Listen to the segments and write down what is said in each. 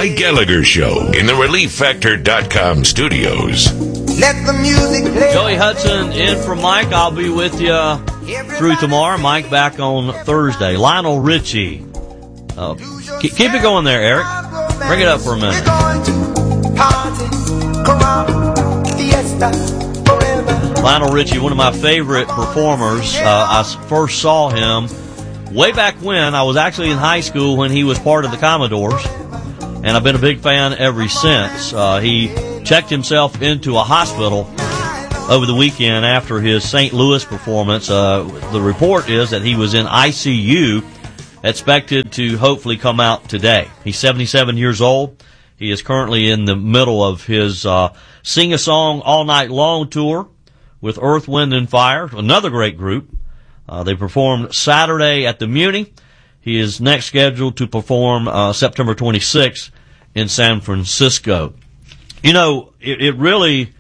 Mike Gallagher Show in the ReliefFactor.com studios. Let the music play. Joey Hudson in for Mike. I'll be with you through tomorrow. Mike back on Thursday. Lionel Richie. Keep it going there, Eric. Bring it up for a minute. We're going to party, caramba, fiesta, forever. Lionel Richie, one of my favorite performers. I first saw him way back when. I was actually in high school when he was part of the Commodores, and I've been a big fan ever since. He checked himself into a hospital over the weekend after his St. Louis performance. The report is that he was in ICU, expected to hopefully come out today. He's 77 years old. He is currently in the middle of his Sing a Song All Night Long tour with Earth, Wind, and Fire, another great group. They performed Saturday at the Muni. He is next scheduled to perform September 26th in San Francisco. You know, it really,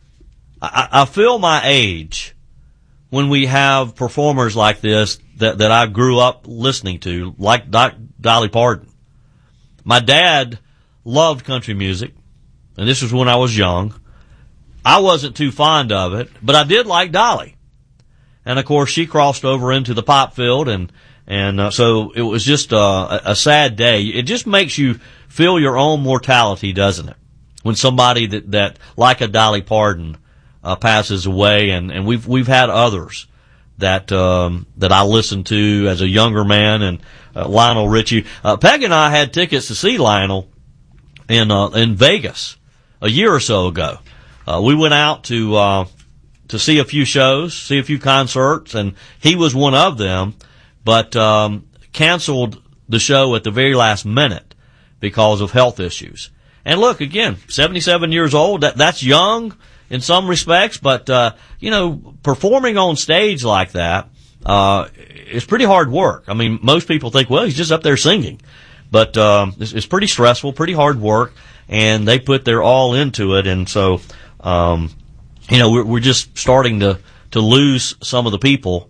I feel my age when we have performers like this that I grew up listening to, like Dolly Parton. My dad loved country music, and this was when I was young. I wasn't too fond of it, but I did like Dolly. And of course, she crossed over into the pop field, and so it was just a sad day. It just makes you feel your own mortality, doesn't it? When somebody that like a Dolly Parton passes away, and we've had others that I listened to as a younger man, and Lionel Richie. Peg and I had tickets to see Lionel in Vegas a year or so ago. We went out to see a few shows, see a few concerts, and he was one of them, but canceled the show at the very last minute because of health issues. And look, again, 77 years old, that's young in some respects, but, performing on stage like that, is pretty hard work. I mean, most people think, well, he's just up there singing. But, it's pretty stressful, pretty hard work, and they put their all into it. And so, we're just starting to lose some of the people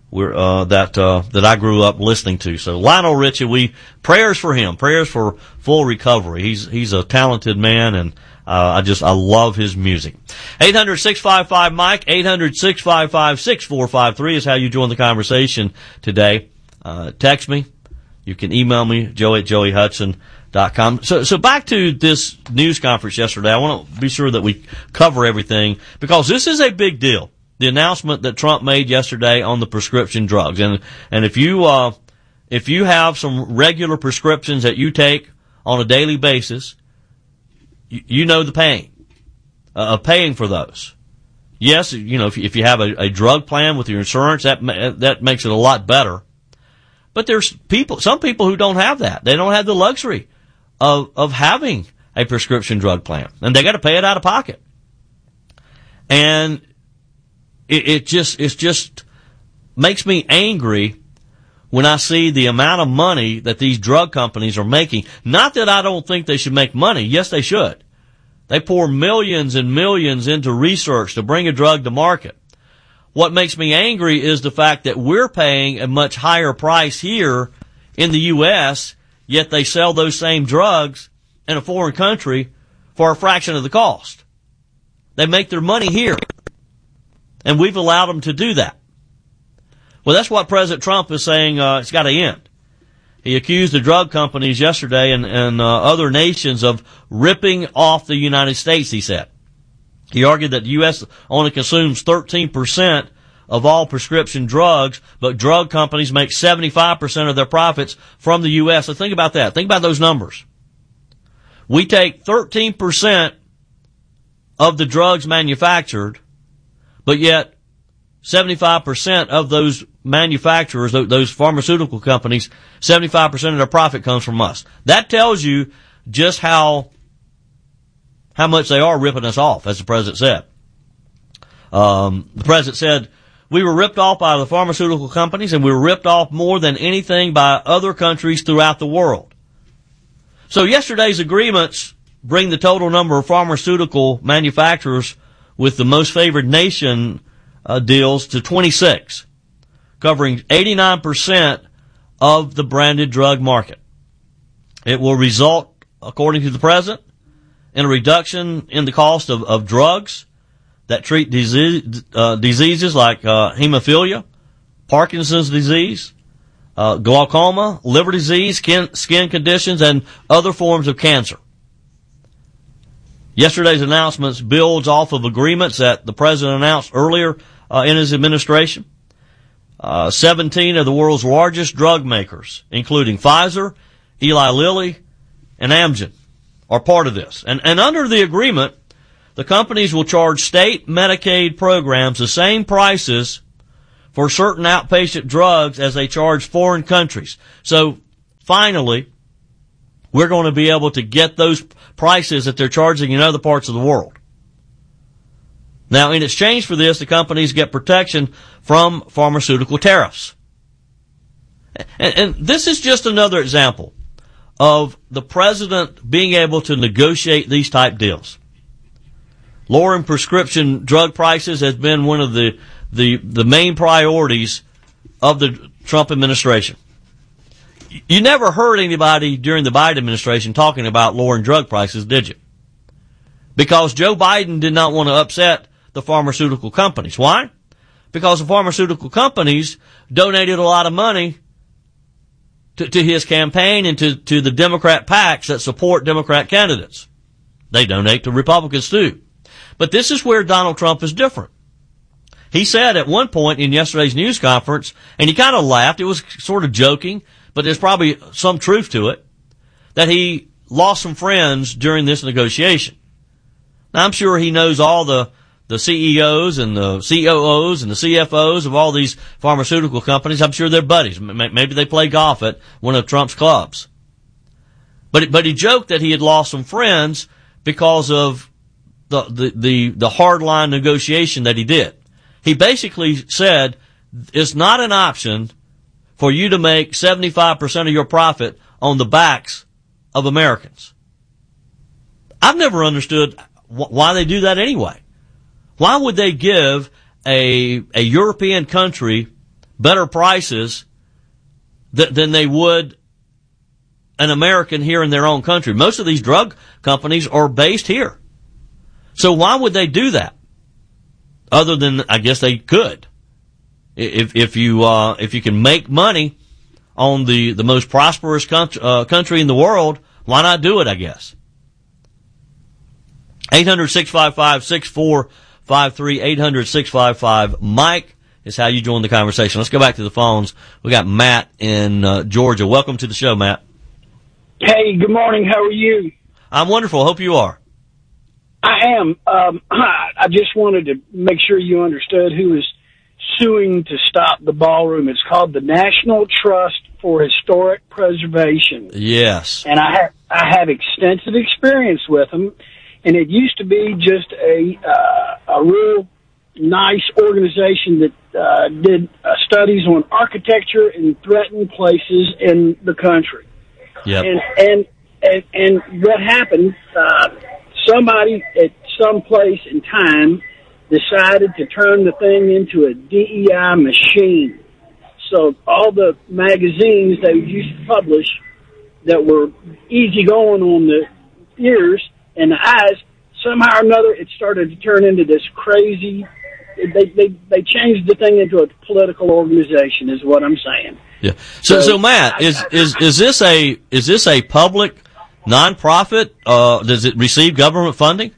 that I grew up listening to. So Lionel Richie, prayers for him, prayers for full recovery. He's a talented man, and I love his music. 800-655-Mike, 800-655-6453 is how you join the conversation today. Text me. You can email me, joey@joeyhudson.com. So back to this news conference yesterday. I want to be sure that we cover everything, because this is a big deal. The announcement that Trump made yesterday on the prescription drugs. And if you have some regular prescriptions that you take on a daily basis, you know the pain of paying for those. Yes, if you have a drug plan with your insurance, that makes it a lot better. But there's some people who don't have that. They don't have the luxury of having a prescription drug plan, and they got to pay it out of pocket. And it just makes me angry when I see the amount of money that these drug companies are making. Not that I don't think they should make money. Yes, they should. They pour millions and millions into research to bring a drug to market. What makes me angry is the fact that we're paying a much higher price here in the U.S., yet they sell those same drugs in a foreign country for a fraction of the cost. They make their money here, and we've allowed them to do that. Well, that's what President Trump is saying it's got to end. He accused the drug companies yesterday and other nations of ripping off the United States, he said. He argued that the U.S. only consumes 13% of all prescription drugs, but drug companies make 75% of their profits from the U.S. So think about that. Think about those numbers. We take 13% of the drugs manufactured, but yet 75% of those manufacturers, those pharmaceutical companies, 75% of their profit comes from us. That tells you just how much they are ripping us off, as the president said. The president said, we were ripped off by the pharmaceutical companies, and we were ripped off more than anything by other countries throughout the world. So yesterday's agreements bring the total number of pharmaceutical manufacturers with the most favored nation deals to 26, covering 89% of the branded drug market. It will result according to the president, in a reduction in the cost of drugs that treat diseases like hemophilia, Parkinson's disease, glaucoma, liver disease, skin conditions, and other forms of cancer. Yesterday's announcements builds off of agreements that the president announced earlier in his administration. 17 of the world's largest drug makers, including Pfizer, Eli Lilly, and Amgen, are part of this. And under the agreement, the companies will charge state Medicaid programs the same prices for certain outpatient drugs as they charge foreign countries. So finally, we're going to be able to get those prices that they're charging in other parts of the world. Now, in exchange for this, the companies get protection from pharmaceutical tariffs. And this is just another example of the president being able to negotiate these type deals. Lowering prescription drug prices has been one of the main priorities of the Trump administration. You never heard anybody during the Biden administration talking about lowering drug prices, did you? Because Joe Biden did not want to upset the pharmaceutical companies. Why? Because the pharmaceutical companies donated a lot of money to his campaign and to the Democrat PACs that support Democrat candidates. They donate to Republicans too. But this is where Donald Trump is different. He said at one point in yesterday's news conference, and he kind of laughed, it was sort of joking, but there's probably some truth to it, that he lost some friends during this negotiation. Now, I'm sure he knows all the CEOs and the COOs and the CFOs of all these pharmaceutical companies. I'm sure they're buddies. Maybe they play golf at one of Trump's clubs. But he joked that he had lost some friends because of the hardline negotiation that he did. He basically said it's not an option for you to make 75% of your profit on the backs of Americans. I've never understood why they do that anyway. Why would they give a European country better prices than they would an American here in their own country? Most of these drug companies are based here. So why would they do that? Other than, I guess they could. If you can make money on the most prosperous country in the world, why not do it, I guess? 800-655-6453, 800-655-MIKE is how you join the conversation. Let's go back to the phones. We got Matt in Georgia. Welcome to the show, Matt. Hey, good morning. How are you? I'm wonderful. Hope you are. I am. I just wanted to make sure you understood who is suing to stop the ballroom. It's called the National Trust for Historic Preservation. Yes. And I have extensive experience with them. And it used to be just a real nice organization that did studies on architecture in threatened places in the country. Yep. And what happened? Somebody at some place in time decided to turn the thing into a DEI machine. So all the magazines they used to publish that were easy going on the ears and the eyes, somehow or another it started to turn into this crazy, they changed the thing into a political organization is what I'm saying. Yeah. So Matt, is this a public nonprofit? Does it receive government funding?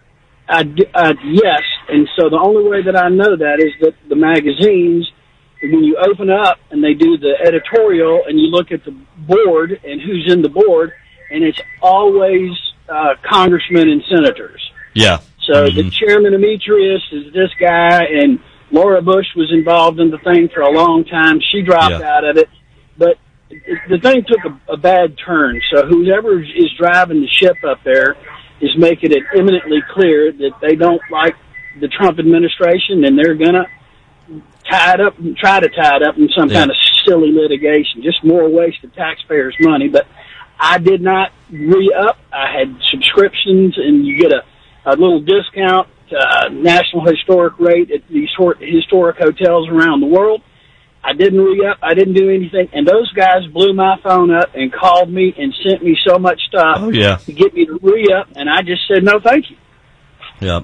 Yes, and so the only way that I know that is that the magazines, when you open up and they do the editorial and you look at the board and who's in the board, and it's always congressmen and senators. Yeah. So the chairman Demetrius is this guy, and Laura Bush was involved in the thing for a long time. She dropped out of it, but the thing took a bad turn. So whoever is driving the ship up there is making it eminently clear that they don't like the Trump administration, and they're going to try to tie it up in some kind of silly litigation, just more waste of taxpayers' money. But I did not re-up. I had subscriptions, and you get a little discount, national historic rate at these historic hotels around the world. I didn't re-up. I didn't do anything. And those guys blew my phone up and called me and sent me so much stuff to get me to re-up. And I just said, no, thank you. Yeah.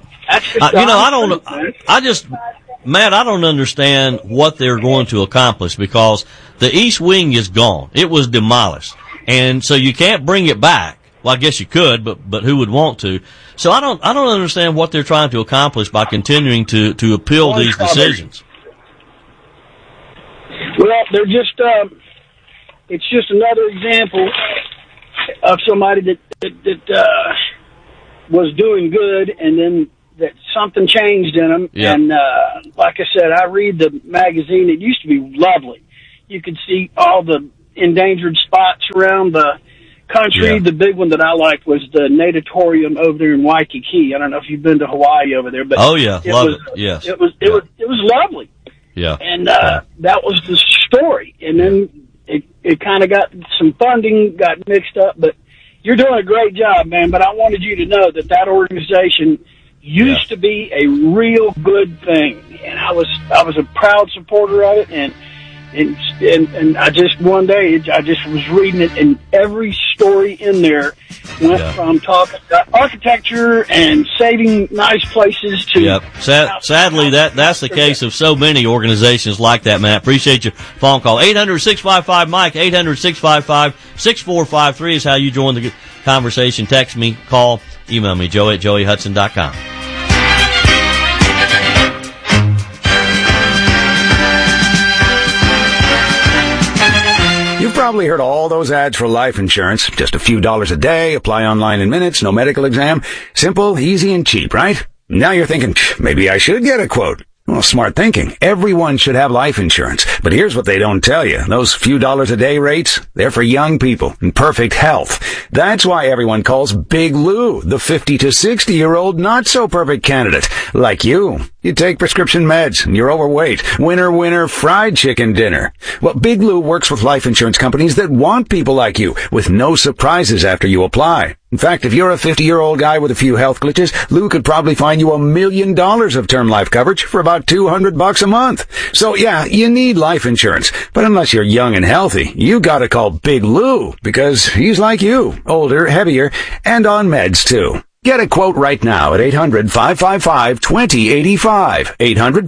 Matt, I don't understand what they're going to accomplish because the East Wing is gone. It was demolished. And so you can't bring it back. Well, I guess you could, but who would want to? So I don't understand what they're trying to accomplish by continuing to appeal these decisions. Well, they're just, it's just another example of somebody that was doing good and then that something changed in them. Yep. And, like I said, I read the magazine. It used to be lovely. You could see all the endangered spots around the country. Yeah. The big one that I liked was the Natatorium over there in Waikiki. I don't know if you've been to Hawaii over there, but love it. Yes. It was lovely. Yeah. And, that was the story. And then it kind of got some funding got mixed up, but you're doing a great job, man. But I wanted you to know that organization used to be a real good thing. And I was a proud supporter of it. And I just, one day, I just was reading it, and every story in there went from talking about architecture and saving nice places to... Yep. Sadly, that's the case of so many organizations like that, Matt. Appreciate your phone call. 800-655-MIKE, 800-655-6453 is how you join the conversation. Text me, call, email me, joe@joeyhudson.com. You've probably heard all those ads for life insurance. Just a few dollars a day, apply online in minutes, no medical exam. Simple, easy, and cheap, right? Now you're thinking, maybe I should get a quote. Well, smart thinking. Everyone should have life insurance. But here's what they don't tell you. Those few dollars a day rates, they're for young people in perfect health. That's why everyone calls Big Lou the 50 to 60-year-old not-so-perfect candidate. Like you. You take prescription meds, and you're overweight. Winner, fried chicken dinner. Well, Big Lou works with life insurance companies that want people like you, with no surprises after you apply. In fact, if you're a 50-year-old guy with a few health glitches, Lou could probably find you $1 million of term life coverage for about $200 a month. So yeah, you need life insurance. But unless you're young and healthy, you gotta call Big Lou, because he's like you, older, heavier, and on meds too. Get a quote right now at 800-555-2085,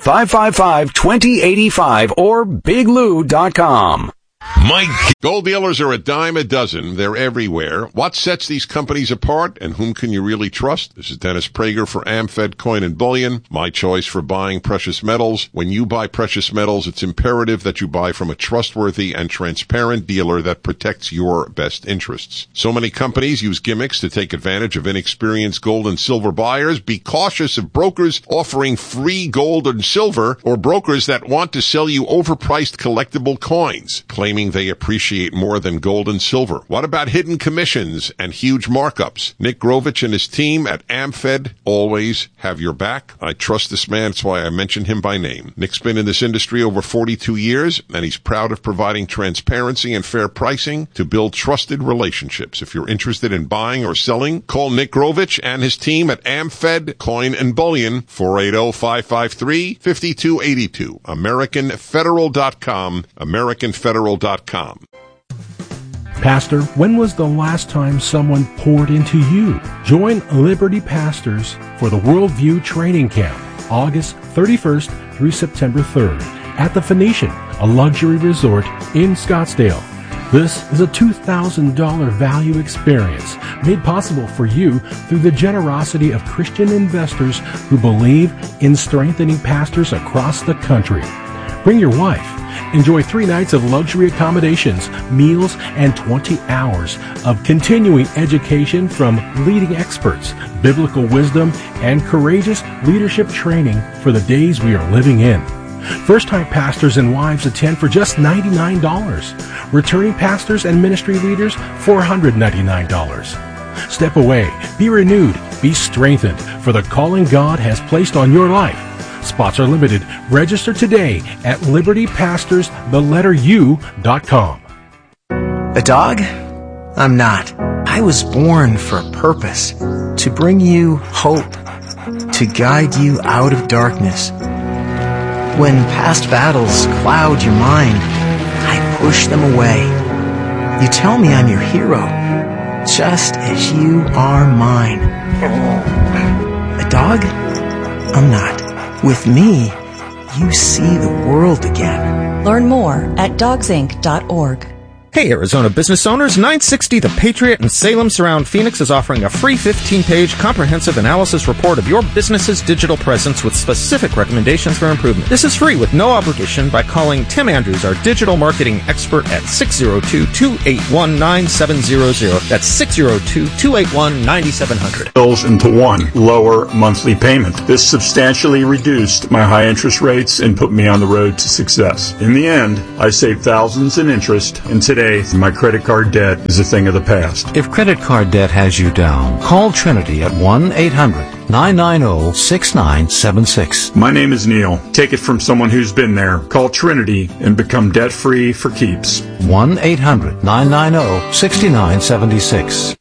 800-555-2085, or biglou.com. Mike. Gold dealers are a dime a dozen. They're everywhere. What sets these companies apart, and whom can you really trust? This is Dennis Prager for AmFed Coin and Bullion, my choice for buying precious metals. When you buy precious metals, it's imperative that you buy from a trustworthy and transparent dealer that protects your best interests. So many companies use gimmicks to take advantage of inexperienced gold and silver buyers. Be cautious of brokers offering free gold and silver, or brokers that want to sell you overpriced collectible coins, claiming they appreciate more than gold and silver. What about hidden commissions and huge markups? Nick Grovich and his team at AmFed always have your back. I trust this man. That's why I mention him by name. Nick's been in this industry over 42 years, and he's proud of providing transparency and fair pricing to build trusted relationships. If you're interested in buying or selling, call Nick Grovich and his team at AmFed Coin and Bullion, 480-553-5282. AmericanFederal.com, AmericanFederal.com. Pastor, when was the last time someone poured into you? Join Liberty Pastors for the Worldview Training Camp, August 31st through September 3rd at the Phoenician, a luxury resort in Scottsdale. This is a $2,000 value experience made possible for you through the generosity of Christian investors who believe in strengthening pastors across the country. Bring your wife. Enjoy 3 nights of luxury accommodations, meals, and 20 hours of continuing education from leading experts, biblical wisdom, and courageous leadership training for the days we are living in. First-time pastors and wives attend for just $99. Returning pastors and ministry leaders, $499. Step away, be renewed, be strengthened for the calling God has placed on your life. Spots are limited. Register today at libertypastors.com. A dog? I'm not. I was born for a purpose, to bring you hope, to guide you out of darkness. When past battles cloud your mind, I push them away. You tell me I'm your hero, just as you are mine. A dog? I'm not. With me, you see the world again. Learn more at dogsinc.org. Hey, Arizona business owners, 960 The Patriot in Salem Surround Phoenix is offering a free 15-page comprehensive analysis report of your business's digital presence with specific recommendations for improvement. This is free with no obligation by calling Tim Andrews, our digital marketing expert, at 602-281-9700. That's 602-281-9700. Bills into one lower monthly payment. This substantially reduced my high interest rates and put me on the road to success. In the end, I saved thousands in interest, and today my credit card debt is a thing of the past. If credit card debt has you down, call Trinity at 1-800-990-6976. My name is Neil. Take it from someone who's been there. Call Trinity and become debt-free for keeps. 1-800-990-6976.